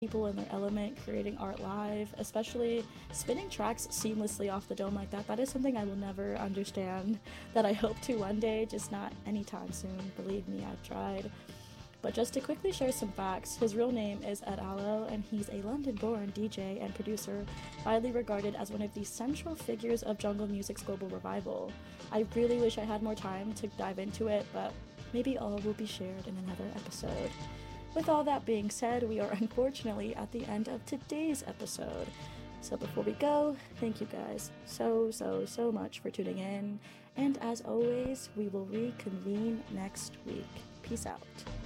people in their element creating art live, especially spinning tracks seamlessly off the dome like that. That is something I will never understand, that I hope to one day, just not anytime soon. Believe me, I've tried. But just to quickly share some facts, his real name is Ed Allo, and he's a London born DJ and producer, widely regarded as one of the central figures of jungle music's global revival. I really wish I had more time to dive into it, but maybe all will be shared in another episode. With all that being said, we are unfortunately at the end of today's episode. So before we go, thank you guys so much for tuning in. And as always, we will reconvene next week. Peace out.